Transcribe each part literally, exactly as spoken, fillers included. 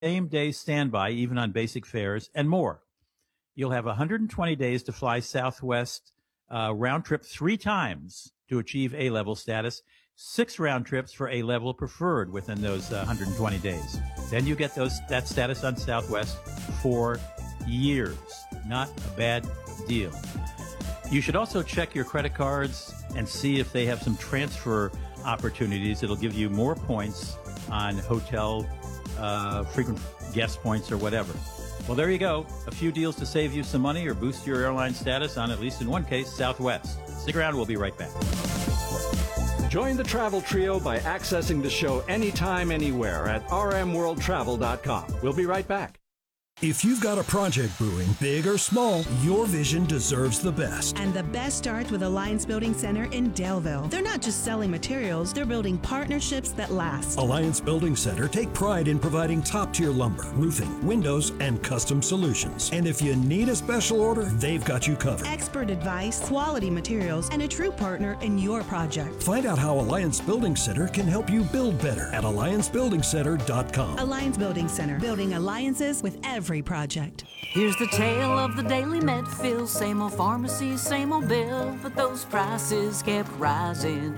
same-day standby, even on basic fares, and more. You'll have one hundred twenty days to fly Southwest uh, round trip three times to achieve A-level status, six round trips for A-level preferred within those uh, one hundred twenty days. Then you get those that status on Southwest for years. Not a bad deal. You should also check your credit cards and see if they have some transfer opportunities. It'll give you more points on hotel uh, frequent guest points or whatever. Well, there you go. A few deals to save you some money or boost your airline status on, at least in one case, Southwest. Stick around. We'll be right back. Join the travel trio by accessing the show anytime, anywhere at r m world travel dot com. We'll be right back. If you've got a project brewing, big or small, your vision deserves the best. And the best starts with Alliance Building Center in Daleville. They're not just selling materials, they're building partnerships that last. Alliance Building Center take pride in providing top-tier lumber, roofing, windows, and custom solutions. And if you need a special order, they've got you covered. Expert advice, quality materials, and a true partner in your project. Find out how Alliance Building Center can help you build better at alliance building center dot com. Alliance Building Center, building alliances with every project. Here's the tale of the daily Medfill. Same old pharmacy, same old bill, but those prices kept rising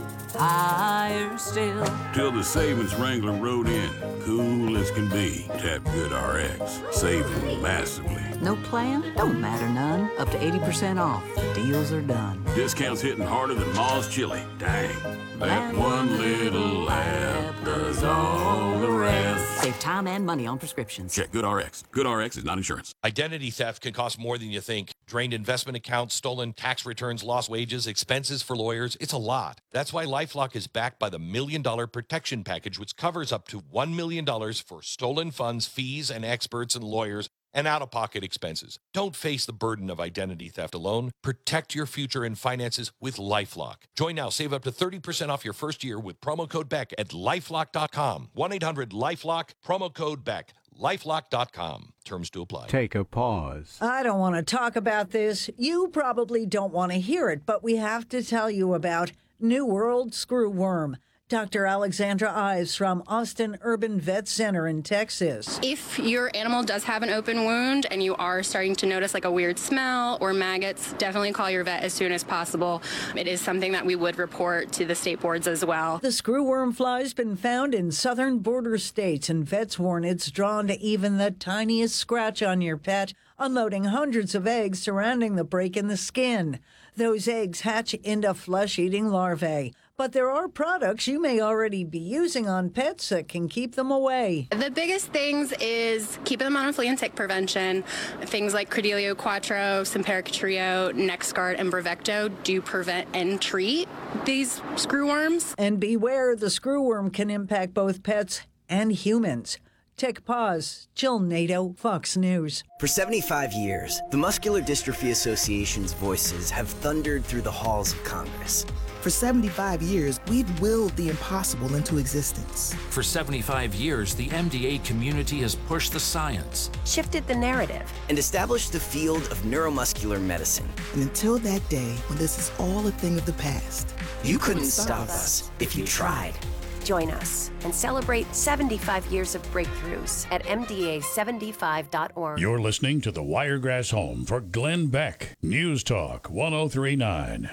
higher still. Till the savings Wrangler rode in, cool as can be. Tap Good R X, saving massively. No plan? Don't matter none. Up to eighty percent off. Deals are done. Discounts hitting harder than Ma's chili. Dang. That one little app does all the rest. Save time and money on prescriptions. Check Good R X. Good R X is not insurance. Identity theft can cost more than you think. Drained investment accounts, stolen tax returns, lost wages, expenses for lawyers. It's a lot. That's why LifeLock is backed by the Million Dollar Protection Package, which covers up to one million dollars for stolen funds, fees, and experts and lawyers, and out-of-pocket expenses. Don't face the burden of identity theft alone. Protect your future and finances with LifeLock. Join now. Save up to thirty percent off your first year with promo code Beck at lifelock dot com. one eight hundred LifeLock, promo code Beck. lifelock dot com. Terms to apply. Take a pause. I don't want to talk about this. You probably don't want to hear it, but we have to tell you about New World Screwworm. Doctor Alexandra Ives from Austin Urban Vet Center in Texas. If your animal does have an open wound and you are starting to notice like a weird smell or maggots, definitely call your vet as soon as possible. It is something that we would report to the state boards as well. The screwworm fly's been found in southern border states, and vets warn it's drawn to even the tiniest scratch on your pet, unloading hundreds of eggs surrounding the break in the skin. Those eggs hatch into flesh-eating larvae. But there are products you may already be using on pets that can keep them away. The biggest things is keeping them on flea and tick prevention. Things like Credelio Quattro, Simparica Trio, NexGard, and Bravecto do prevent and treat these screwworms. And beware, the screwworm can impact both pets and humans. Take pause. Jill Nato, Fox News. For seventy-five years, the Muscular Dystrophy Association's voices have thundered through the halls of Congress. For seventy-five years, we've willed the impossible into existence. For seventy-five years, the M D A community has pushed the science, shifted the narrative, and established the field of neuromuscular medicine. And until that day, when this is all a thing of the past, you, you couldn't, couldn't stop us if you tried. Join us and celebrate seventy-five years of breakthroughs at M D A seventy-five dot org. You're listening to the Wiregrass Home for Glenn Beck. News Talk one oh three point nine.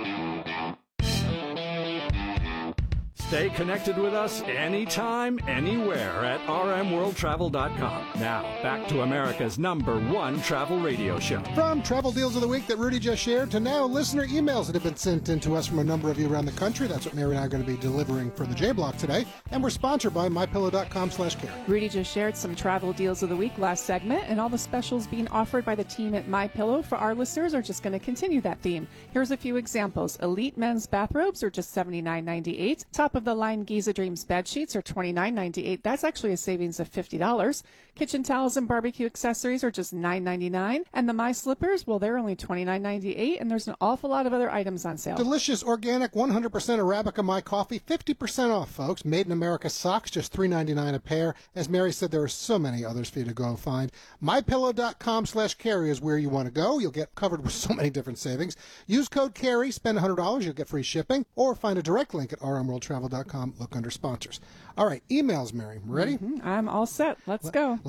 Stay connected with us anytime, anywhere at r m world travel dot com. Now, back to America's number one travel radio show. From travel deals of the week that Rudy just shared to now listener emails that have been sent in to us from a number of you around the country. That's what Mary and I are going to be delivering for the J-Block today. And we're sponsored by my pillow dot com slash care. Rudy just shared some travel deals of the week last segment, and all the specials being offered by the team at MyPillow for our listeners are just going to continue that theme. Here's a few examples. Elite men's bathrobes are just seventy-nine ninety-eight. Top of the line Giza Dreams bed sheets are twenty-nine ninety-eight. That's actually a savings of fifty dollars. Kitchen towels and barbecue accessories are just nine ninety-nine. And the My Slippers, well, they're only twenty-nine ninety-eight, and there's an awful lot of other items on sale. Delicious, organic, one hundred percent Arabica My Coffee, fifty percent off, folks. Made in America socks, just three ninety-nine a pair. As Mary said, there are so many others for you to go find. my pillow dot com slash carry is where you want to go. You'll get covered with so many different savings. Use code CARRY, spend one hundred dollars, you'll get free shipping, or find a direct link at r m world travel dot com. Look under sponsors. All right, emails, Mary. Ready? Mm-hmm. I'm all set. Let's Let, go.